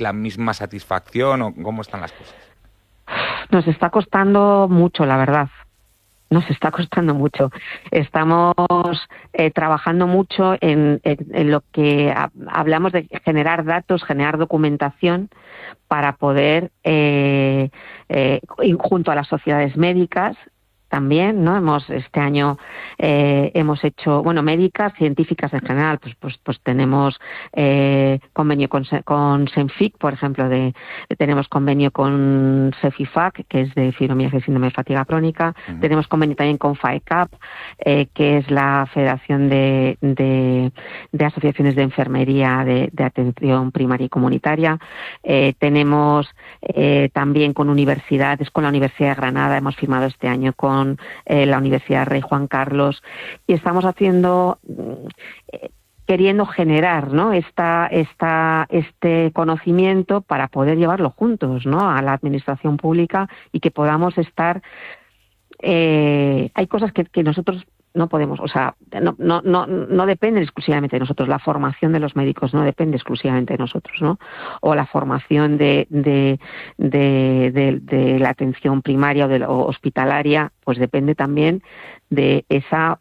la misma satisfacción o cómo están las cosas? Nos está costando mucho, la verdad. Nos está costando mucho. Estamos trabajando mucho en lo que hablamos de generar datos, generar documentación para poder, junto a las sociedades médicas, también, ¿no? Este año hemos hecho, médicas, científicas en general, pues tenemos convenio con Senfic, por ejemplo, tenemos convenio con Cefifac, que es de fibromialgia y síndrome de fatiga crónica, tenemos convenio también con FAECAP, que es la Federación de Asociaciones de Enfermería de Atención Primaria y Comunitaria, tenemos también con universidades, con la Universidad de Granada, hemos firmado este año con la Universidad Rey Juan Carlos, y estamos queriendo generar, ¿no? este conocimiento para poder llevarlo juntos, ¿no? A la administración pública y que podamos estar. Hay cosas que nosotros no podemos, no dependen exclusivamente de nosotros. La formación de los médicos no depende exclusivamente de nosotros, ¿no? O la formación de la atención primaria o hospitalaria, pues depende también de esa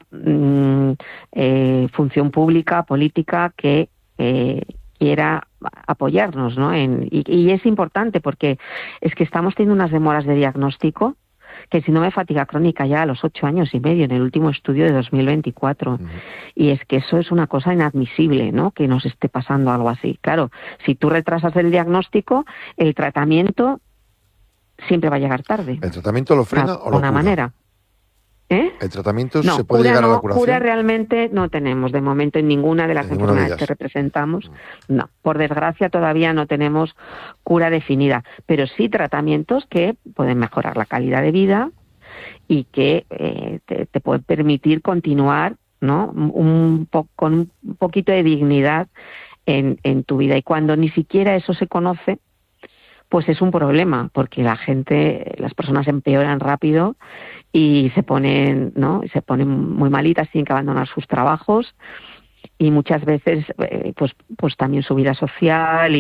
función pública, política que quiera apoyarnos, ¿no? Y es importante porque es que estamos teniendo unas demoras de diagnóstico que síndrome de fatiga crónica ya a los 8 años y medio en el último estudio de 2024. Y es que eso es una cosa inadmisible, ¿no? Que nos esté pasando algo así. Claro, si tú retrasas el diagnóstico, el tratamiento siempre va a llegar tarde. ¿El tratamiento lo frena o lo cura? Manera. ¿El tratamiento se puede llegar a la curación? Cura realmente no tenemos de momento en ninguna de las enfermedades que representamos. No, por desgracia todavía no tenemos cura definida, pero sí tratamientos que pueden mejorar la calidad de vida y que te pueden permitir continuar, ¿no? Con un poquito de dignidad en tu vida. Y cuando ni siquiera eso se conoce, pues es un problema, porque las personas empeoran rápido y se ponen muy malitas, tienen que abandonar sus trabajos y muchas veces pues también su vida social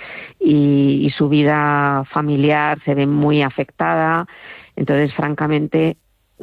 y su vida familiar se ve muy afectada. Entonces, francamente,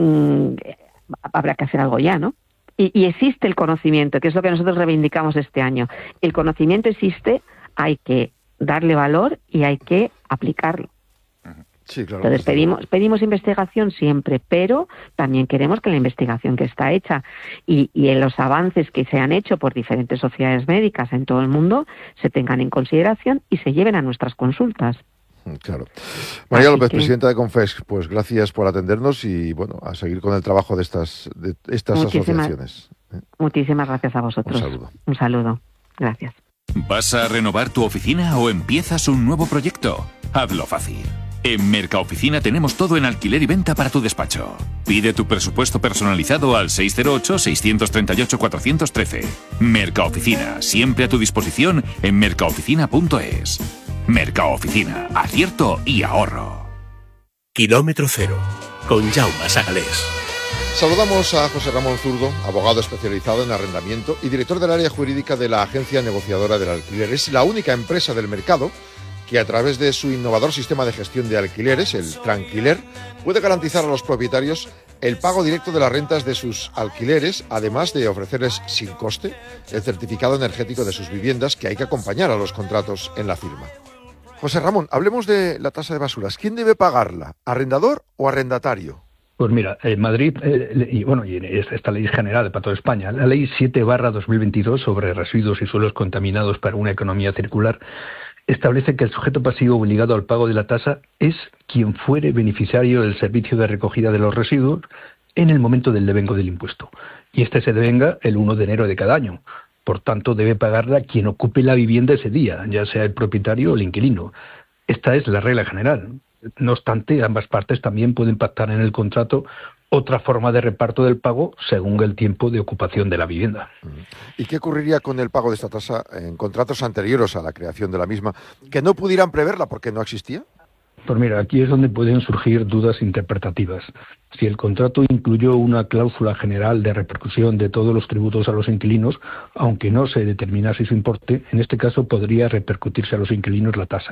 habrá que hacer algo ya, ¿no? Y existe el conocimiento, que es lo que nosotros reivindicamos este año. El conocimiento existe, hay que darle valor y hay que aplicarlo. Sí, claro. Entonces pedimos investigación siempre, pero también queremos que la investigación que está hecha y en los avances que se han hecho por diferentes sociedades médicas en todo el mundo se tengan en consideración y se lleven a nuestras consultas. Claro. María López, presidenta de Confesc, pues gracias por atendernos y bueno, a seguir con el trabajo de estas asociaciones. Muchísimas gracias a vosotros. Un saludo. Gracias. ¿Vas a renovar tu oficina o empiezas un nuevo proyecto? Hazlo fácil. En Mercaoficina tenemos todo en alquiler y venta para tu despacho. Pide tu presupuesto personalizado al 608-638-413. Mercaoficina, siempre a tu disposición en mercaoficina.es. Mercaoficina, acierto y ahorro. Kilómetro Cero, con Jaume Sagalés. Saludamos a José Ramón Zurdo, abogado especializado en arrendamiento y director del área jurídica de la Agencia Negociadora del Alquiler. Es la única empresa del mercado que a través de su innovador sistema de gestión de alquileres, el Tranquiler, puede garantizar a los propietarios el pago directo de las rentas de sus alquileres, además de ofrecerles sin coste el certificado energético de sus viviendas, que hay que acompañar a los contratos en la firma. José Ramón, hablemos de la tasa de basuras. ¿Quién debe pagarla? ¿Arrendador o arrendatario? Pues mira, en Madrid, y esta ley general para toda España, la ley 7/2022 sobre residuos y suelos contaminados para una economía circular, establece que el sujeto pasivo obligado al pago de la tasa es quien fuere beneficiario del servicio de recogida de los residuos en el momento del devengo del impuesto. Y este se devenga el 1 de enero de cada año. Por tanto, debe pagarla quien ocupe la vivienda ese día, ya sea el propietario o el inquilino. Esta es la regla general. No obstante, ambas partes también pueden pactar en el contrato otra forma de reparto del pago según el tiempo de ocupación de la vivienda. ¿Y qué ocurriría con el pago de esta tasa en contratos anteriores a la creación de la misma, que no pudieran preverla porque no existía? Pues mira, aquí es donde pueden surgir dudas interpretativas. Si el contrato incluyó una cláusula general de repercusión de todos los tributos a los inquilinos, aunque no se determinase su importe, en este caso podría repercutirse a los inquilinos la tasa.